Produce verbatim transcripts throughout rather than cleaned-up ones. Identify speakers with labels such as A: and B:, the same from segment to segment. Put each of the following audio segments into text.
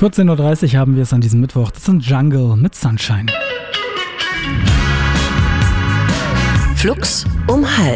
A: vierzehn Uhr dreißig haben wir es an diesem Mittwoch. Das sind Jungle mit Sunshine.
B: Flux um halb.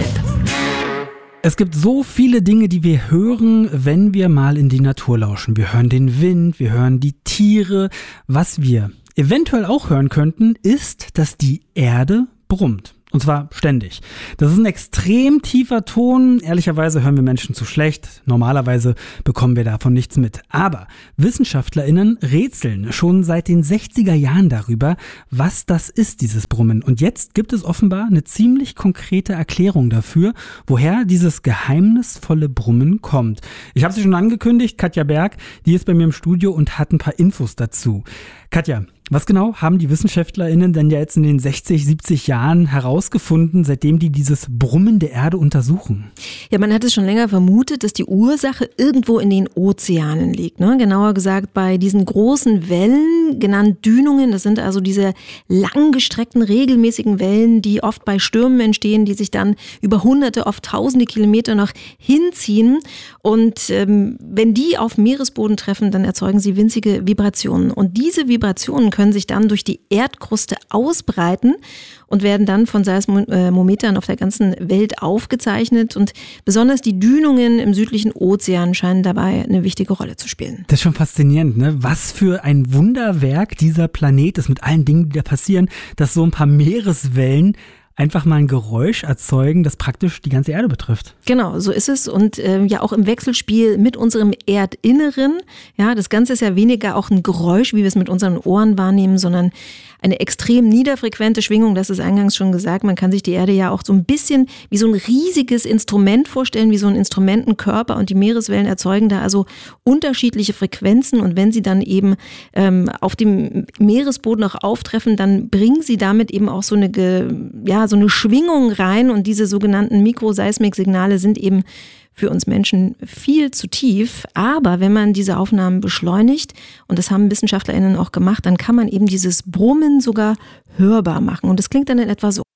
A: Es gibt so viele Dinge, die wir hören, wenn wir mal in die Natur lauschen. Wir hören den Wind, wir hören die Tiere. Was wir eventuell auch hören könnten, ist, dass die Erde brummt. Und zwar ständig. Das ist ein extrem tiefer Ton. Ehrlicherweise hören wir Menschen zu schlecht. Normalerweise bekommen wir davon nichts mit. Aber WissenschaftlerInnen rätseln schon seit den sechziger Jahren darüber, was das ist, dieses Brummen. Und jetzt gibt es offenbar eine ziemlich konkrete Erklärung dafür, woher dieses geheimnisvolle Brummen kommt. Ich habe sie schon angekündigt, Katja Berg, die ist bei mir im Studio und hat ein paar Infos dazu. Katja, was genau haben die WissenschaftlerInnen denn ja jetzt in den sechzig, siebzig Jahren herausgefunden, seitdem die dieses Brummen der Erde untersuchen?
C: Ja, man hat es schon länger vermutet, dass die Ursache irgendwo in den Ozeanen liegt. Ne? Genauer gesagt bei diesen großen Wellen, genannt Dünungen. Das sind also diese langgestreckten, regelmäßigen Wellen, die oft bei Stürmen entstehen, die sich dann über hunderte, oft tausende Kilometer noch hinziehen. Und ähm, wenn die auf Meeresboden treffen, dann erzeugen sie winzige Vibrationen. Und diese Vibrationen können sich dann durch die Erdkruste ausbreiten und werden dann von Seismometern auf der ganzen Welt aufgezeichnet. Und besonders die Dünungen im südlichen Ozean scheinen dabei eine wichtige Rolle zu spielen.
A: Das ist schon faszinierend, ne? Was für ein Wunderwerk dieser Planet ist mit allen Dingen, die da passieren, dass so ein paar Meereswellen einfach mal ein Geräusch erzeugen, das praktisch die ganze Erde betrifft.
C: Genau, so ist es. Und äh, ja auch im Wechselspiel mit unserem Erdinneren. Ja, das Ganze ist ja weniger auch ein Geräusch, wie wir es mit unseren Ohren wahrnehmen, sondern eine extrem niederfrequente Schwingung. Das ist eingangs schon gesagt. Man kann sich die Erde ja auch so ein bisschen wie so ein riesiges Instrument vorstellen, wie so ein Instrumentenkörper. Und die Meereswellen erzeugen da also unterschiedliche Frequenzen. Und wenn sie dann eben ähm, auf dem Meeresboden auch auftreffen, dann bringen sie damit eben auch so eine, ja, so eine Schwingung rein. Und diese sogenannten Mikroseismiksignale sind eben für uns Menschen viel zu tief. Aber wenn man diese Aufnahmen beschleunigt, und das haben WissenschaftlerInnen auch gemacht, dann kann man eben dieses Brummen sogar hörbar machen. Und das klingt dann in etwa so.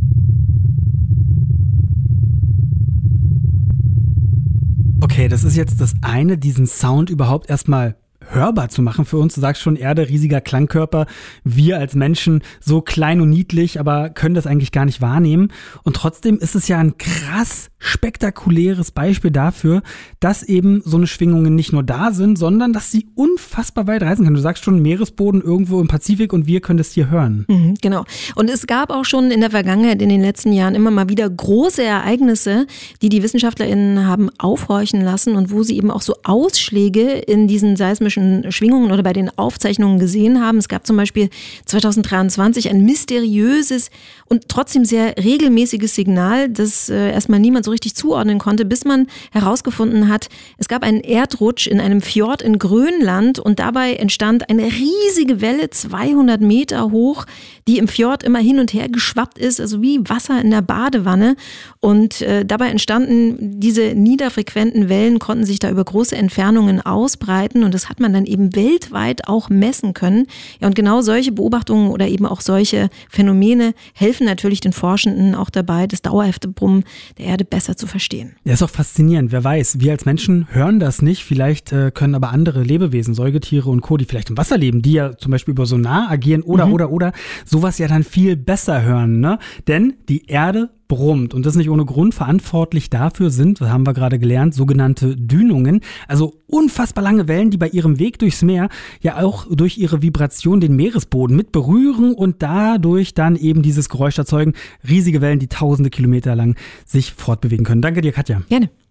A: Okay, das ist jetzt das eine, diesen Sound überhaupt erstmal hörbar zu machen für uns. Du sagst schon, Erde, riesiger Klangkörper. Wir als Menschen so klein und niedlich, aber können das eigentlich gar nicht wahrnehmen. Und trotzdem ist es ja ein krass spektakuläres Beispiel dafür, dass eben so eine Schwingungen nicht nur da sind, sondern dass sie unfassbar weit reisen können. Du sagst schon, Meeresboden irgendwo im Pazifik und wir können das hier hören.
C: Mhm, genau. Und es gab auch schon in der Vergangenheit, in den letzten Jahren immer mal wieder große Ereignisse, die die WissenschaftlerInnen haben aufhorchen lassen und wo sie eben auch so Ausschläge in diesen seismischen Schwingungen oder bei den Aufzeichnungen gesehen haben. Es gab zum Beispiel zweitausenddreiundzwanzig ein mysteriöses und trotzdem sehr regelmäßiges Signal, das äh, erstmal niemand so richtig zuordnen konnte, bis man herausgefunden hat, es gab einen Erdrutsch in einem Fjord in Grönland und dabei entstand eine riesige Welle, zweihundert Meter hoch, die im Fjord immer hin und her geschwappt ist, also wie Wasser in der Badewanne. Und äh, dabei entstanden diese niederfrequenten Wellen, konnten sich da über große Entfernungen ausbreiten und das hat man dann eben weltweit auch messen können. Ja, und genau solche Beobachtungen oder eben auch solche Phänomene helfen natürlich den Forschenden auch dabei, das dauerhafte Brummen der Erde besser zu verstehen.
A: Ja, ist auch faszinierend. Wer weiß, wir als Menschen hören das nicht. Vielleicht äh, können aber andere Lebewesen, Säugetiere und Co., die vielleicht im Wasser leben, die ja zum Beispiel über Sonar agieren oder, mhm. oder, oder, sowas ja dann viel besser hören, ne? Denn die Erde brummt und das nicht ohne Grund. Verantwortlich dafür sind, das haben wir gerade gelernt, sogenannte Dünungen, also unfassbar lange Wellen, die bei ihrem Weg durchs Meer ja auch durch ihre Vibration den Meeresboden mit berühren und dadurch dann eben dieses Geräusch erzeugen. Riesige Wellen, die tausende Kilometer lang sich fortbewegen können. Danke dir, Katja.
C: Gerne.